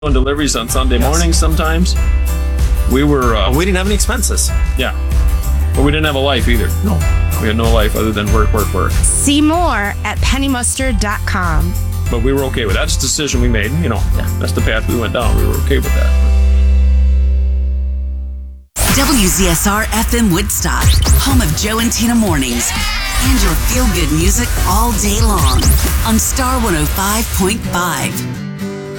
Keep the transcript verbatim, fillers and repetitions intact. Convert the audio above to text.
doing deliveries on Sunday yes. mornings sometimes. We were... Uh, oh, we didn't have any expenses. Yeah. But we didn't have a life either. No. We had no life other than work, work, work. See more at penny mustard dot com. But we were okay with that. That's the decision we made. You know, yeah. that's the path we went down. We were okay with that. W Z S R F M Woodstock, home of Joe and Tina mornings. And your feel-good music all day long on Star one oh five point five.